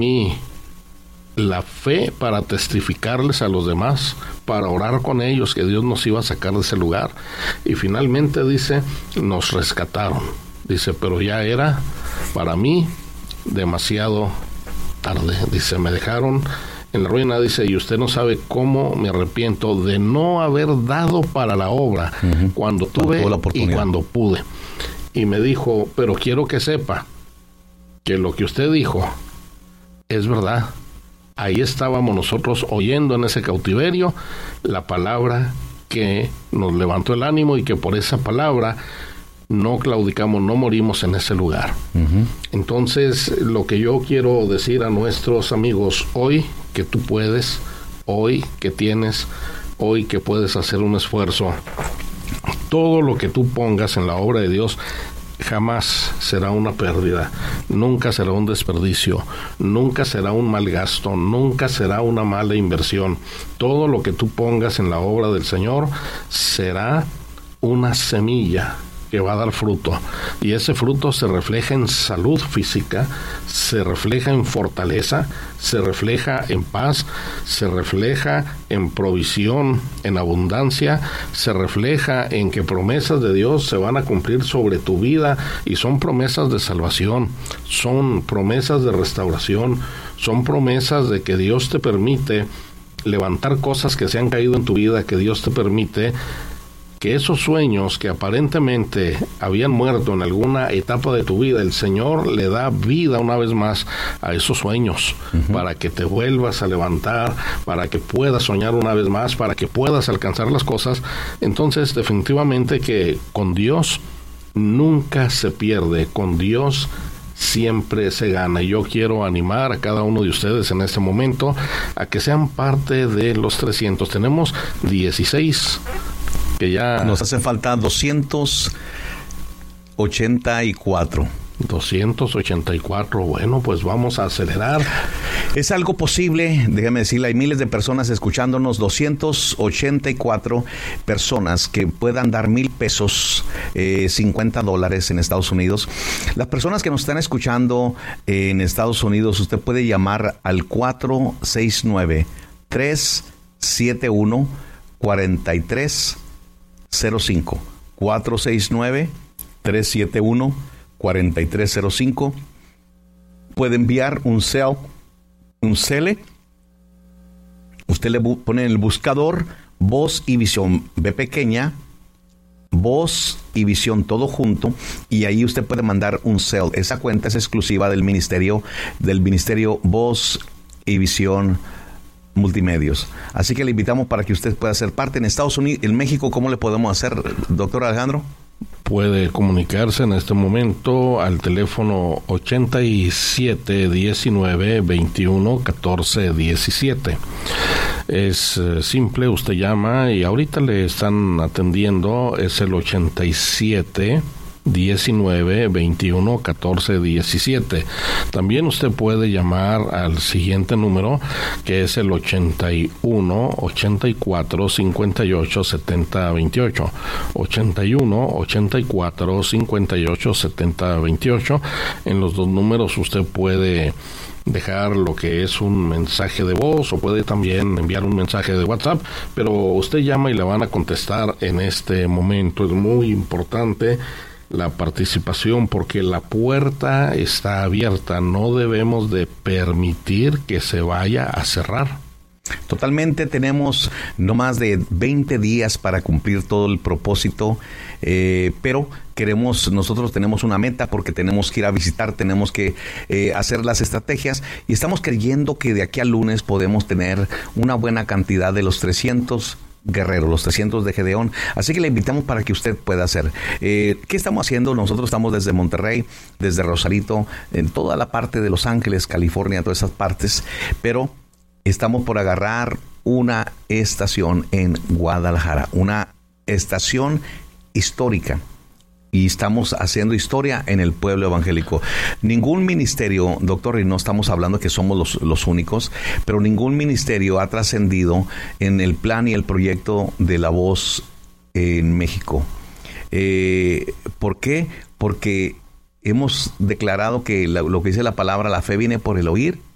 mí la fe para testificarles a los demás, para orar con ellos que Dios nos iba a sacar de ese lugar. Y finalmente, dice, nos rescataron. Dice, pero ya era para mí demasiado tarde. Dice, me dejaron en la ruina. Dice, y usted no sabe cómo me arrepiento de no haber dado para la obra cuando tuve y cuando pude. Y me dijo, pero quiero que sepa que lo que usted dijo es verdad. Ahí estábamos nosotros oyendo en ese cautiverio la palabra que nos levantó el ánimo, y que por esa palabra no claudicamos, no morimos en ese lugar. Entonces, lo que yo quiero decir a nuestros amigos hoy, que tú puedes, hoy que tienes, hoy que puedes hacer un esfuerzo, todo lo que tú pongas en la obra de Dios jamás será una pérdida, nunca será un desperdicio, nunca será un mal gasto, nunca será una mala inversión. Todo lo que tú pongas en la obra del Señor será una semilla que va a dar fruto, y ese fruto se refleja en salud física, se refleja en fortaleza, se refleja en paz, se refleja en provisión, en abundancia, se refleja en que promesas de Dios se van a cumplir sobre tu vida, y son promesas de salvación, son promesas de restauración, son promesas de que Dios te permite levantar cosas que se han caído en tu vida, que Dios te permite que esos sueños que aparentemente habían muerto en alguna etapa de tu vida, el Señor le da vida una vez más a esos sueños, para que te vuelvas a levantar, para que puedas soñar una vez más, para que puedas alcanzar las cosas. Entonces, definitivamente que con Dios nunca se pierde, con Dios siempre se gana. Y yo quiero animar a cada uno de ustedes en este momento a que sean parte de los 300. Tenemos 16 que ya nos hace falta 284. 284, bueno, pues vamos a acelerar. Es algo posible, déjame decirle, hay miles de personas escuchándonos, 284 personas que puedan dar $1,000, $50 en Estados Unidos. Las personas que nos están escuchando en Estados Unidos, usted puede llamar al 469-371-4305. 469-371-4305. Puede enviar un CEL. Usted le pone en el buscador Voz y Visión, B pequeña, Voz y Visión, todo junto, y ahí usted puede mandar un CEL. Esa cuenta es exclusiva del ministerio Voz y Visión Multimedios. Así que le invitamos para que usted pueda ser parte. En Estados Unidos, en México, ¿cómo le podemos hacer, doctor Alejandro? Puede comunicarse en este momento al teléfono 87-19-21-14-17. Es simple, usted llama y ahorita le están atendiendo. Es el 87-19-21-14-17. También usted puede llamar al siguiente número, que es el 81-84-58-70-28. 81-84-58-70-28. En los dos números usted puede dejar lo que es un mensaje de voz, o puede también enviar un mensaje de WhatsApp, pero usted llama y le van a contestar en este momento. Es muy importante la participación, porque la puerta está abierta. No debemos de permitir que se vaya a cerrar. Totalmente. Tenemos no más de 20 días para cumplir todo el propósito, pero nosotros tenemos una meta, porque tenemos que ir a visitar, tenemos que hacer las estrategias, y estamos creyendo que de aquí al lunes podemos tener una buena cantidad de los 300 guerreros, los 300 de Gedeón. Así que le invitamos para que usted pueda hacer. ¿Qué estamos haciendo? Nosotros estamos desde Monterrey, desde Rosarito, en toda la parte de Los Ángeles, California, todas esas partes, pero estamos por agarrar una estación en Guadalajara, una estación histórica, y estamos haciendo historia en el pueblo evangélico. Ningún ministerio, doctor, y no estamos hablando que somos los únicos, pero ningún ministerio ha trascendido en el plan y el proyecto de La Voz en México. ¿Por qué? Porque hemos declarado que lo que dice la palabra, la fe viene por el oír